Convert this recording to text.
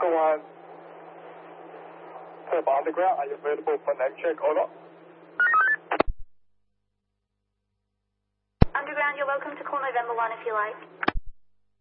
Oscar 1, Perth Underground, are you available for name check or not? Underground, you're welcome to call November 1 if you like.